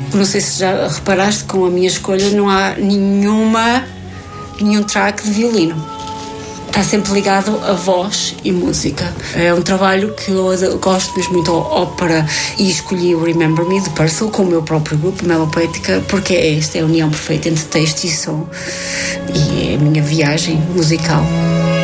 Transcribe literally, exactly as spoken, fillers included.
Não sei se já reparaste, com a minha escolha não há nenhuma, nenhum track de violino. Está sempre ligado a voz e música. É um trabalho que eu gosto mesmo muito, ópera, e escolhi o Remember Me, de Purcell, com o meu próprio grupo, Melopética, porque é esta, é a união perfeita entre texto e som. E é a minha viagem musical.